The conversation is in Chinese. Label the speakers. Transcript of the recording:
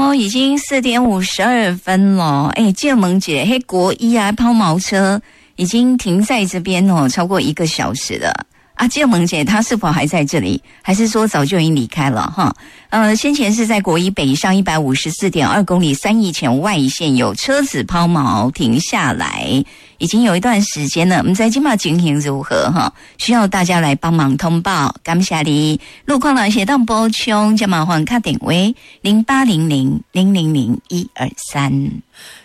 Speaker 1: 哦，已经4点52分了。建萌姐，嘿，国一啊，抛锚车已经停在这边哦，超过1个小时了。啊，建萌姐她是否还在这里，还是说早就已经离开了哈？先前是在国一北上154.2公里3义前外线有车子抛锚停下来，已经有一段时间了。我们在今嘛情形如何哈？需要大家来帮忙通报。感谢你，路况呢写到补充，就麻烦打电话0800000123。